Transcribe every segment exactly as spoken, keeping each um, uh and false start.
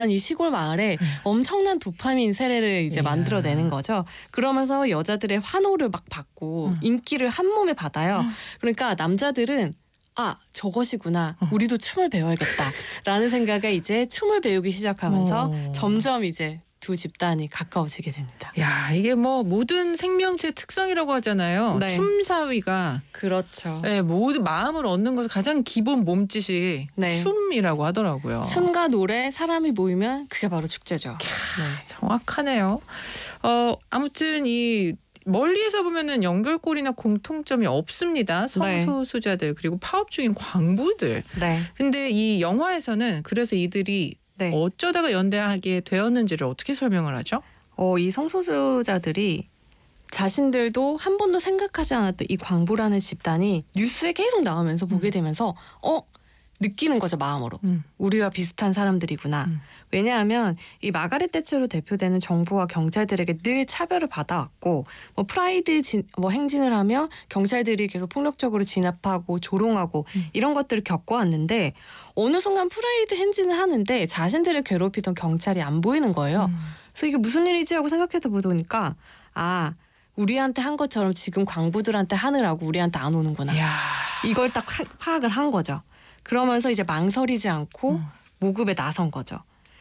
이 시골 마을에 엄청난 도파민 세례를 이제 이야. 만들어내는 거죠. 그러면서 여자들의 환호를 막 받고 음. 인기를 한 몸에 받아요. 그러니까 남자들은 아 저것이구나 우리도 춤을 배워야겠다라는 생각에 이제 춤을 배우기 시작하면서 어. 점점 이제 두 집단이 가까워지게 됩니다. 야, 이게 뭐 모든 생명체의 특성이라고 하잖아요. 네. 춤사위가 그렇죠. 네, 모든 마음을 얻는 것은 가장 기본 몸짓이 네. 춤이라고 하더라고요. 춤과 노래, 사람이 모이면 그게 바로 축제죠. 네. 정확하네요. 어, 아무튼 이 멀리에서 보면은 연결고리나 공통점이 없습니다. 성소수자들 그리고 파업 중인 광부들. 네. 근데 이 영화에서는 그래서 이들이 네. 어쩌다가 연대하게 되었는지를 어떻게 설명을 하죠? 어, 이 성소수자들이 자신들도 한 번도 생각하지 않았던 이 광부라는 집단이 뉴스에 계속 나오면서 보게 되면서 어 느끼는 거죠, 마음으로. 음. 우리와 비슷한 사람들이구나. 음. 왜냐하면 이 마가렛 대처로 대표되는 정부와 경찰들에게 늘 차별을 받아왔고 뭐 프라이드 진, 뭐 행진을 하며 경찰들이 계속 폭력적으로 진압하고 조롱하고 음. 이런 것들을 겪어왔는데 어느 순간 프라이드 행진을 하는데 자신들을 괴롭히던 경찰이 안 보이는 거예요. 음. 그래서 이게 무슨 일이지 하고 생각해서 보니까 아 우리한테 한 것처럼 지금 광부들한테 하느라고 우리한테 안 오는구나. 이야. 이걸 딱 파, 파악을 한 거죠. 그러면서 이제 망설이지 않고 음. 모급에 나선 거죠.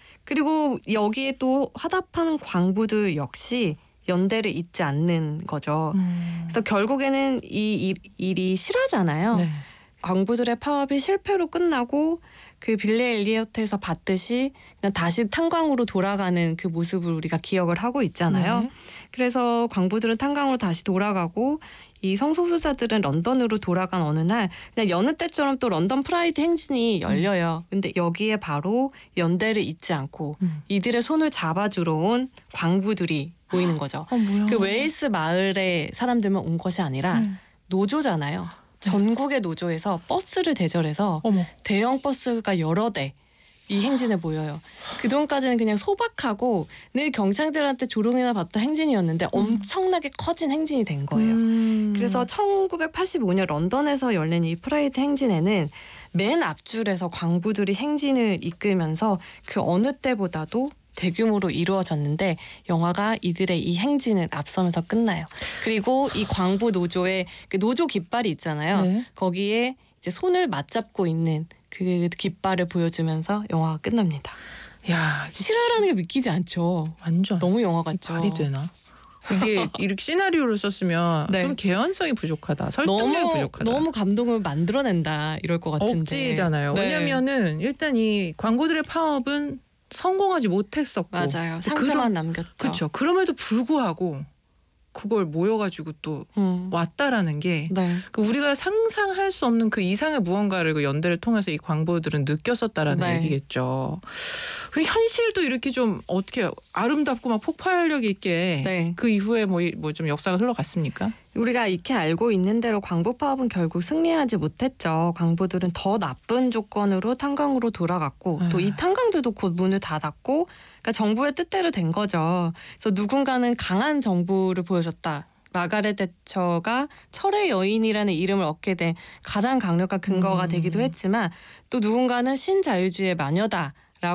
그리고 여기에 또 화답하는 광부들 역시 연대를 잇지 않는 거죠. 음. 그래서 결국에는 이 일, 일이 실화잖아요. 네. 광부들의 파업이 실패로 끝나고 그 빌리 엘리어트에서 봤듯이 그냥 다시 탄광으로 돌아가는 그 모습을 우리가 기억을 하고 있잖아요. 네. 그래서 광부들은 탄광으로 다시 돌아가고 이 성소수자들은 런던으로 돌아간 어느 날 그냥 여느 때처럼 또 런던 프라이드 행진이 열려요. 근데 여기에 바로 연대를 잊지 않고 음. 이들의 손을 잡아주러 온 광부들이 보이는 거죠. 어, 뭐야. 그 웨일스 마을의 사람들만 온 것이 아니라 음. 노조잖아요. 전국의 노조에서 버스를 대절해서 어머. 대형 버스가 여러 대 이 행진에 모여요. 그동안까지는 그냥 소박하고 늘 경찰들한테 조롱이나 받던 행진이었는데 엄청나게 커진 행진이 된 거예요. 음. 그래서 천구백팔십오 년 런던에서 열린 이 프라이드 행진에는 맨 앞줄에서 광부들이 행진을 이끌면서 그 어느 때보다도 대규모로 이루어졌는데 영화가 이들의 이 행진을 앞서면서 끝나요. 그리고 이 광부 노조의 그 노조 깃발이 있잖아요. 네. 거기에 이제 손을 맞잡고 있는 그 깃발을 보여주면서 영화가 끝납니다. 야, 실화라는 게 믿기지 않죠. 완전 너무 영화 같죠. 말이 되나? 이게 이렇게 시나리오를 썼으면 네. 좀 개연성이 부족하다. 설득력이 너무 부족하다. 너무 감동을 만들어낸다 이럴 것 같은데. 억지잖아요. 네. 왜냐면은 일단 이 광고들의 파업은 성공하지 못했었고. 맞아요. 상처만 남겼죠. 그렇죠. 그럼에도 불구하고 그걸 모여가지고 또 음. 왔다라는 게 네. 그 우리가 상상할 수 없는 그 이상의 무언가를 그 연대를 통해서 이 광부들은 느꼈었다라는 네. 얘기겠죠. 그 현실도 이렇게 좀 어떻게 아름답고 막 폭발력 있게 네. 그 이후에 뭐 뭐 좀 역사가 흘러갔습니까? 우리가 익히 알고 있는 대로 광부 파업은 결국 승리하지 못했죠. 광부들은 더 나쁜 조건으로 탄광으로 돌아갔고 또 이 탄광들도 곧 문을 닫았고 그러니까 정부의 뜻대로 된 거죠. 그래서 누군가는 강한 정부를 보여줬다. 마가렛 대처가 철의 여인이라는 이름을 얻게 된 가장 강력한 근거가 음. 되기도 했지만 또 누군가는 신자유주의의 마녀다.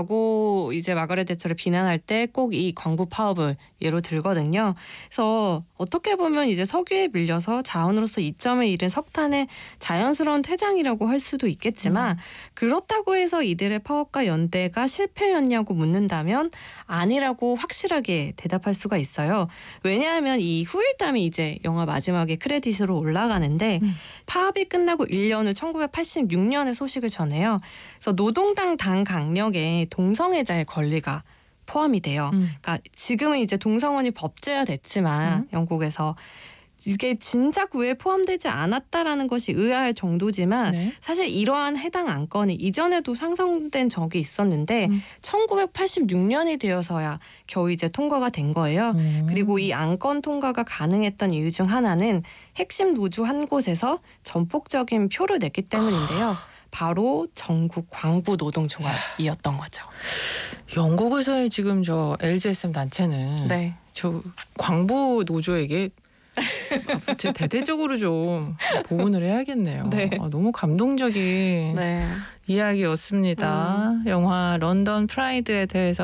라고 이제 마가렛 대처를 비난할 때 꼭 이 광부 파업을 예로 들거든요. 그래서 어떻게 보면 이제 석유에 밀려서 자원으로서 이점에 이른 석탄의 자연스러운 퇴장이라고 할 수도 있겠지만 음. 그렇다고 해서 이들의 파업과 연대가 실패였냐고 묻는다면 아니라고 확실하게 대답할 수가 있어요. 왜냐하면 이 후일담이 이제 영화 마지막에 크레딧으로 올라가는데 음. 파업이 끝나고 일 년 후 천구백팔십육 년에 소식을 전해요. 그래서 노동당 당 강력에 동성애자의 권리가 포함이 돼요. 음. 그러니까 지금은 이제 동성혼이 법제화됐지만 음. 영국에서 이게 진작 왜 포함되지 않았다라는 것이 의아할 정도지만 네. 사실 이러한 해당 안건이 이전에도 상정된 적이 있었는데 음. 천구백팔십육 년이 되어서야 겨우 이제 통과가 된 거예요. 음. 그리고 이 안건 통과가 가능했던 이유 중 하나는 핵심 노조 한 곳에서 전폭적인 표를 냈기 때문인데요. 바로 전국 광부 노동조합이었던 거죠. 영국에서의 지금 저 엘지에스엠 단체는 네. 저 광부 노조에게 대대적으로 좀 보훈을 해야겠네요. 네. 아, 너무 감동적인 네. 이야기였습니다. 영화 런던 프라이드에 대해서